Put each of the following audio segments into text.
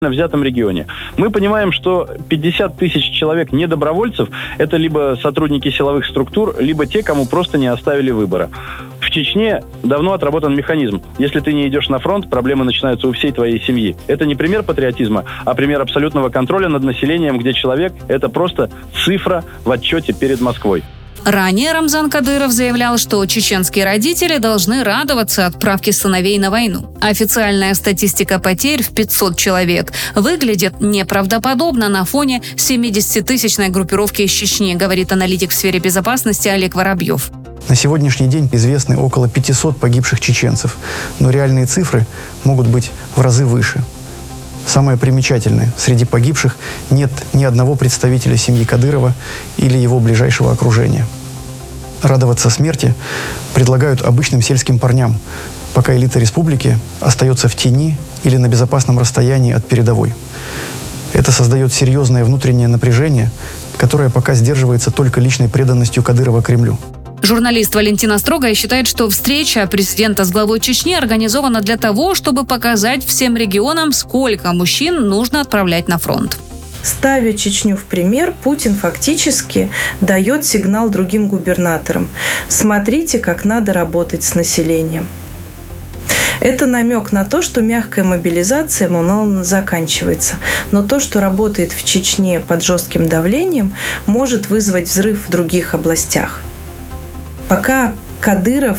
взятом регионе. Мы понимаем, что 50 тысяч человек недобровольцев – это либо сотрудники силовых структур, либо те, кому просто не оставили выбора. В Чечне давно отработан механизм. Если ты не идешь на фронт, проблемы начинаются у всей твоей семьи. Это не пример патриотизма, а пример абсолютного контроля над населением, где человек – это просто цифра в отчете перед Москвой. Ранее Рамзан Кадыров заявлял, что чеченские родители должны радоваться отправке сыновей на войну. Официальная статистика потерь в 500 человек выглядит неправдоподобно на фоне 70-тысячной группировки из Чечни, говорит аналитик в сфере безопасности Олег Воробьев. На сегодняшний день известны около 500 погибших чеченцев, но реальные цифры могут быть в разы выше. Самое примечательное, среди погибших нет ни одного представителя семьи Кадырова или его ближайшего окружения. Радоваться смерти предлагают обычным сельским парням, пока элита республики остается в тени или на безопасном расстоянии от передовой. Это создает серьезное внутреннее напряжение, которое пока сдерживается только личной преданностью Кадырова Кремлю. Журналист Валентина Строгая считает, что встреча президента с главой Чечни организована для того, чтобы показать всем регионам, сколько мужчин нужно отправлять на фронт. Ставя Чечню в пример, Путин фактически дает сигнал другим губернаторам. Смотрите, как надо работать с населением. Это намек на то, что мягкая мобилизация, мол, заканчивается. Но то, что работает в Чечне под жестким давлением, может вызвать взрыв в других областях. Пока Кадыров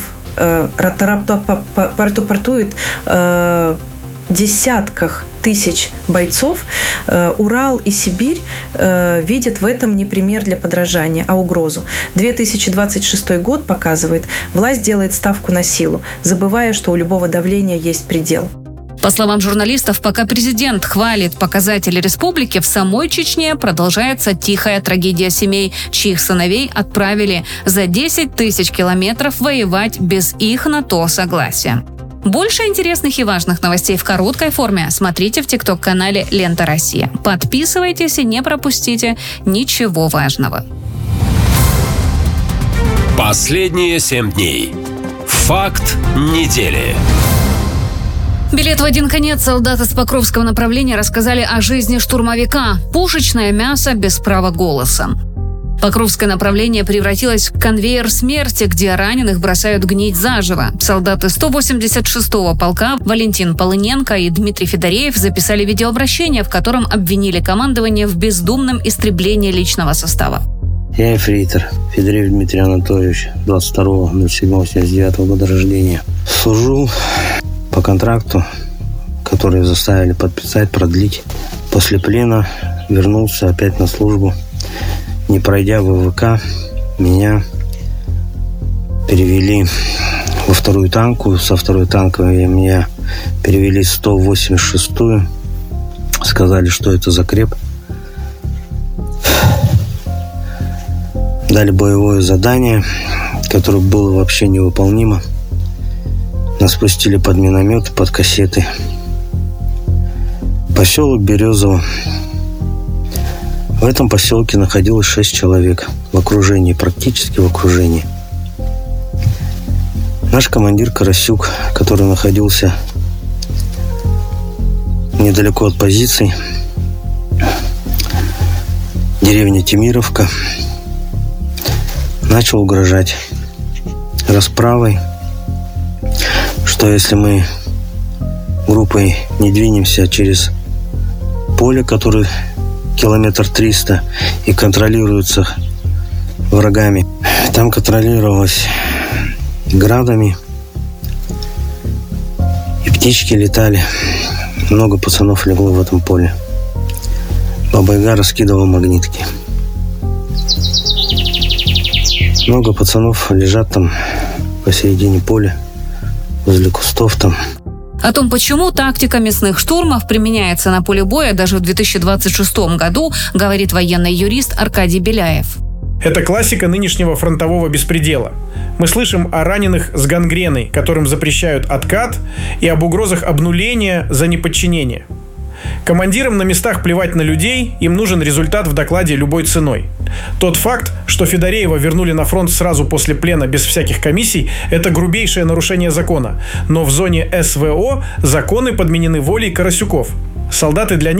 рапортует десятках тысяч бойцов, Урал и Сибирь видят в этом не пример для подражания, а угрозу. 2026 год показывает, власть делает ставку на силу, забывая, что у любого давления есть предел. По словам журналистов, пока президент хвалит показатели республики, в самой Чечне продолжается тихая трагедия семей, чьих сыновей отправили за 10 тысяч километров воевать без их на то согласия. Больше интересных и важных новостей в короткой форме смотрите в ТикТок-канале «Лента Россия». Подписывайтесь и не пропустите ничего важного. Последние 7 дней. Факт недели. Билет в один конец. Солдаты с Покровского направления рассказали о жизни штурмовика. Пушечное мясо без права голоса. Покровское направление превратилось в конвейер смерти, где раненых бросают гнить заживо. Солдаты 186-го полка Валентин Полыненко и Дмитрий Федореев записали видеообращение, в котором обвинили командование в бездумном истреблении личного состава. Я эфрейтор Федореев Дмитрий Анатольевич, 22.07.79 года рождения. Служу по контракту, который заставили подписать, продлить. После плена вернулся опять на службу. Не пройдя ВВК, меня перевели во вторую танковую. Со второй танковой меня перевели в 186-ю. Сказали, что это закреп. Дали боевое задание, которое было вообще невыполнимо. Нас пустили под минометы, под кассеты. Поселок Березово. В этом поселке находилось 6 человек. В окружении, практически в окружении. Наш командир Карасюк, который находился недалеко от позиций, деревня Тимировка, начал угрожать расправой, что если мы группой не двинемся через поле, которое километр 300 и контролируется врагами, там контролировалось градами, и птички летали. Много пацанов легло в этом поле. Баба-Яга раскидывала магнитки. Много пацанов лежат там посередине поля, возле кустов там. О том, почему тактика мясных штурмов применяется на поле боя даже в 2026 году, говорит военный юрист Аркадий Беляев. Это классика нынешнего фронтового беспредела. Мы слышим о раненых с гангреной, которым запрещают откат, и об угрозах обнуления за неподчинение. Командирам на местах плевать на людей, им нужен результат в докладе любой ценой. Тот факт, что Федореева вернули на фронт сразу после плена без всяких комиссий, это грубейшее нарушение закона. Но в зоне СВО законы подменены волей Карасюков. Солдаты для них